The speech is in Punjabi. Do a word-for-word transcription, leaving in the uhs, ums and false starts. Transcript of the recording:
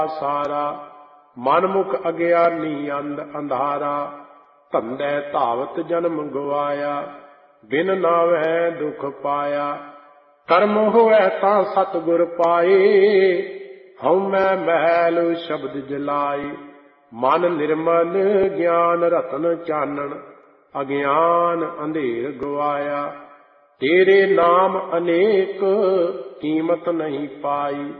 ਸਾਰਾ। ਮਨਮੁਖ ਅਗਿਆਨੀ ਅੰਧ ਅੰਧਾਰਾ, ਧੰਦੇ ਧਾਵਤ ਜਨਮ ਗਵਾਇਆ। ਬਿਨ ਨਾਵੈ ਦੁਖ ਪਾਇਆ, ਕਰਮ ਹੋਇ ਤਾਂ ਸਤਿਗੁਰ ਪਾਏ। ਹਉਮੈ ਮਹਿਲ ਸ਼ਬਦ ਜਲਾਏ, ਮਨ ਨਿਰਮਲ ਗਿਆਨ ਰਤਨ ਚਾਨਣ। ਅਗਿਆਨ ਅੰਧੇਰ ਗਵਾਇਆ, ਤੇਰੇ ਨਾਮ ਅਨੇਕ ਕੀਮਤ ਨਹੀਂ ਪਾਈ।